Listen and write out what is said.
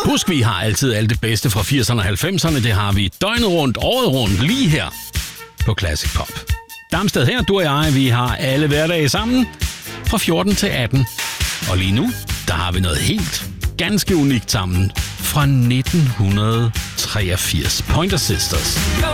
Husk, vi har altid alt det bedste fra 80'erne og 90'erne. Det har vi døgnet rundt, året rundt, lige her på Classic Pop. Damsted her, du og jeg, vi har alle hverdage sammen fra 14 til 18. Og lige nu, der har vi noget helt ganske unikt sammen fra 1983. Pointer Sisters.